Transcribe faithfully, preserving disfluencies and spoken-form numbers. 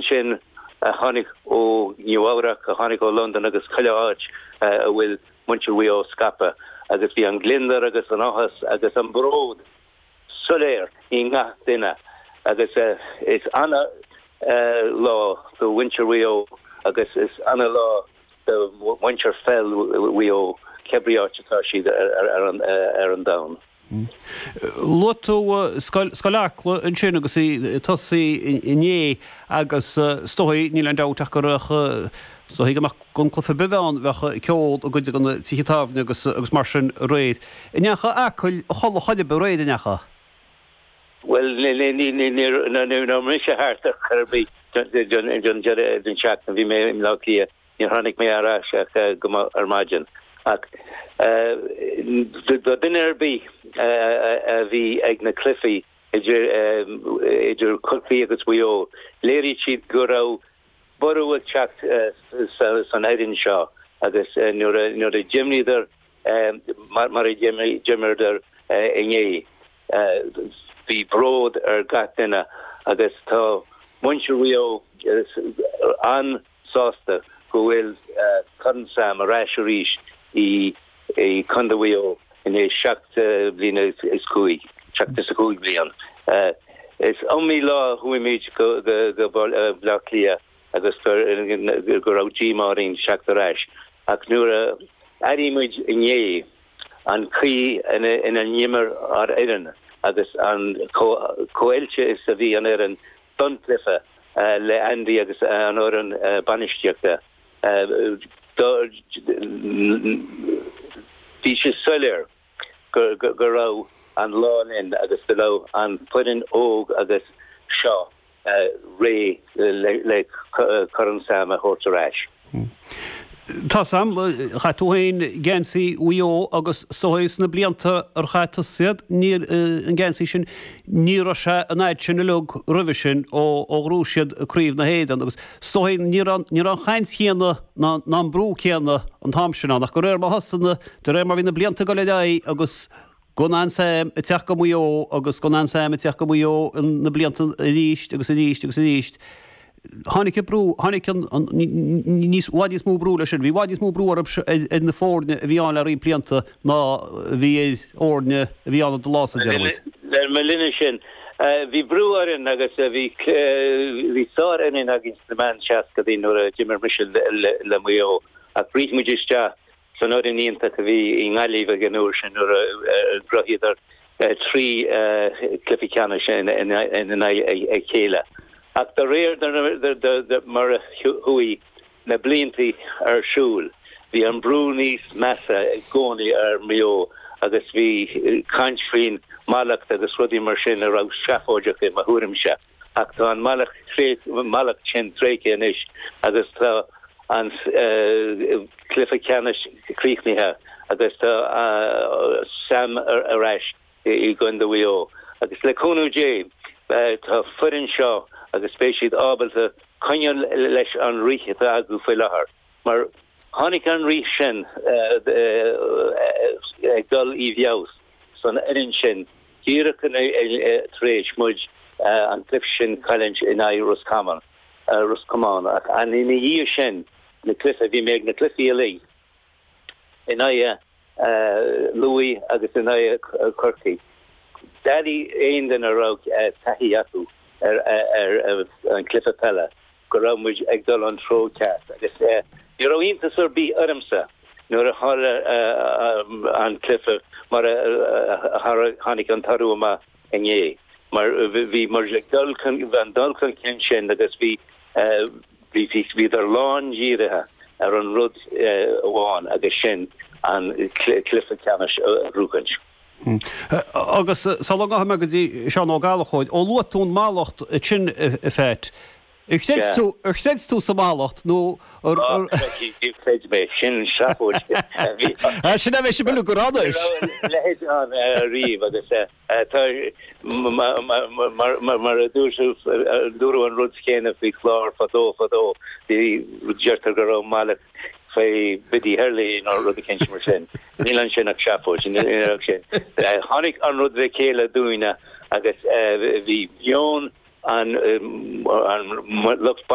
sin a hánig ó Newárach a hánig ó London agus chuileáid a bhfuil muintir ó scapa agus bhí an glindar agus an áhas agus an bród soléir í ngach duine agus is anna lá do winter ó agus is anna lá do winter fell ó cebriátá siad ar an dam. Lotú scoláachla an sin agus tosaí iné agus stóí ní le dáteach go so hi goach gon clufa beháin bhecha ceol a goide gan títáhne agus agus mar sin réid. Inecha acuil chola choide be réid inecha? Well ná mé sé háart chubí den seach a bhí mé im láí ní hánig mé ará seach go ar maidin ach duine arbí a bhí ag na cliffií idir chufií agus bhuió léirí siad go rá ború techt san éidirn seo agus nuair a Jimníidir mar mar Jimidir iné hí bród ar gatainine agus tá muintirío an sásta go bhfuil chun sam a ráis ríis i i chundaío in é seachta bliana is cuaig seachta sa cuaig blian. Is omí lá hui méid go go blachlia agus go rá ddímáín seachta ráis ach nuair a arímuid iné an chuí ina nimmer ar éan agus an coelche is a bhí an ar an Duncliffe le Andy agus an or an banisteachta hí se soléir go rá an láin agus de lá an puin óg agus seo ré le chun sam a chótaráis. Tá sam chaúhain gensaí uo agus stois na blianta ar chaita siad ní an gensaí sin ní se an éid sin lug ruhi sin ó rúisiad aríomh na héan agus stoin ní an chaint chéanana ná brú chéanana an tamsinna nach go réir mar hasanna de ré mar hí na blianta go le agus go ansam i teach go muo agus go ansam i teach go muo na blianta a ríist agus a ríist agus a ríist. Hannig brú hannig níos wadís mú brú lei sin bhí wadís mú brú in na fórne a bhíáin ar implanta ná bhí orne a bhíána do lása de. Le me linne sin hí brúarin agus bhí hí sá in agin na man seaca dí nó Jimmer Michel le muo a prímuidiriste san nó in íonta a bhí i ngalíh a ganúir sin nó brohiidir trí clificeanna sin in a chéile. Ach de réir mar hui na blinti ar siúl, hí an brú níos massa gcónaí ar mio agus bhí caintfrin malach agus rudí mar sin a rá seafóideach i mahuaimse. Ach tá an malach malach sin tréice inis agus tá an clificeanna críichnithe agus tá sam aráis i gunda bhuió. Agus le cúnú dé tá furin seo agus spéisiad ábalta chuine leis an ríe a agu foioi lethar. Mar tháinig an rí sin ag dul í bheos san éan sin díireachn tréis muid an clif sin caiint in á Roscommon Roscommon ach an ina dhí sin na clif a bhí méid na clifií lí in á Louis agus in á Corky. Daddy aon den a rá taí acu ar ar an clifa pella go ramuid ag dul an tro ceart agus ní ra iontas ar bí ormsa nuair a thar an clifa mar tháinig an tarúma iné mar bhí mar le dul an dulcan cin sin agus bhí bhí ar lán díirithe ar an rud amháin agus sin an clifa ceannas rúcant. Agus salga me go dtí seán á gáalachoid ó luatún málacht sin féit. Ur chléid tú sa málacht nó sin seapóid sin bheith se buú go ráis. Lehéid an riomh agus mar a dúrú an rud céanana bhí chlár fadó fadó hí deirtar go rá málacht fé bidí herlí in rud cin mar sin. Níl an sin ach seapóid sin sin. Tháinig an rud bheith céile dúine agus bhí bheon an lucht